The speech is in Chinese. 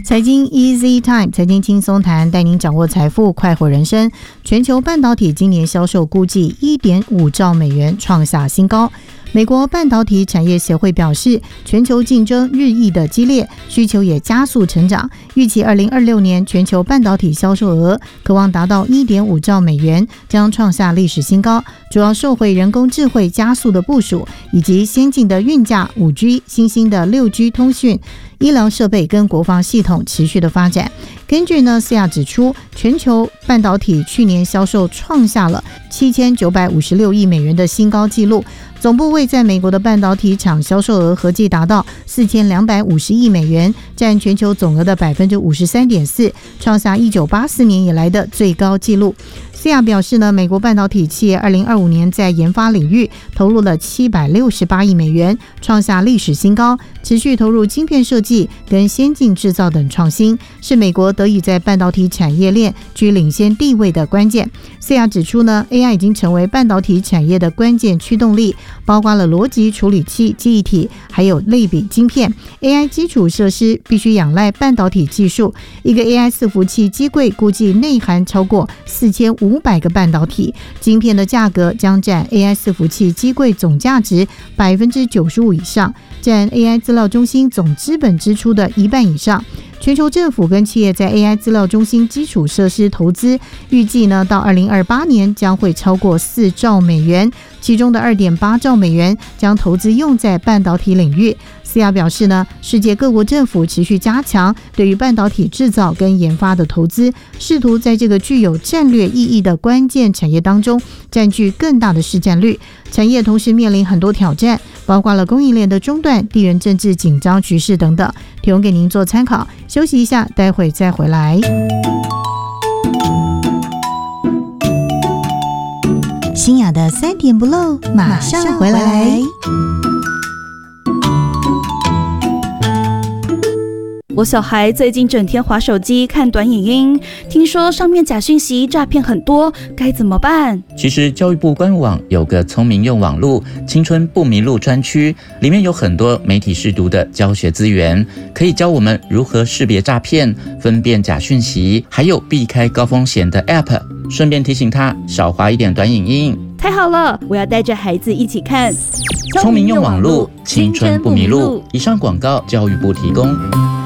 财经 Easy Time， 财经轻松谈，带您掌握财富，快活人生。全球半导体今年销售估计 1.5 兆美元，创下新高。美国半导体产业协会表示，全球竞争日益的激烈，需求也加速成长，预期2026年全球半导体销售额可望达到 1.5 兆美元，将创下历史新高，主要受惠人工智慧加速的部署，以及先进的运价 5G、 新兴的 6G 通讯、医疗设备跟国防系统持续的发展。根据CIA 指出，全球半导体去年销售创下了7956亿美元的新高纪录，总部位在美国的半导体厂销售额合计达到4250亿美元，占全球总额的 53.4%， 创下1984年以来的最高纪录。CIA 表示美国半导体企业2025年在研发领域投入了768亿美元，创下历史新高，持续投入晶片设计跟先进制造等创新，是美国得以在半导体产业链居领先地位的关键。CIA 指出AI 已经成为半导体产业的关键驱动力，包括了逻辑处理器、记忆体，还有类比晶片。AI 基础设施必须仰赖半导体技术，一个 AI 伺服器机柜估计内含超过4500个半导体，晶片的价格将占 AI 伺服器机柜总价值 95% 以上，占 AI 资料中心总资本支出的一半以上。全球政府跟企业在 AI 资料中心基础设施投资，预计到2028年将会超过4兆美元，其中的 2.8 兆美元将投资用在半导体领域。CIA 表示世界各国政府持续加强对于半导体制造跟研发的投资，试图在这个具有战略意义的关键产业当中占据更大的市占率。产业同时面临很多挑战，包括了供应链的中断、地缘政治紧张局势等等，提供给您做参考。休息一下，待会再回来。新雅的3点不漏，马上回来。 我小孩最近整天滑手机看短影音，听说上面假讯息诈骗很多，该怎么办？ 其实教育部官网有个聪明用网路青春不迷路专区，里面有很多媒体识读的教学资源，可以教我们如何识别诈骗、分辨假讯息，还有避开高风险的 App， 顺便提醒他少滑一点短影音。 太好了，我要带着孩子一起看。 聪明用网路青春不迷路。以上广告教育部提供。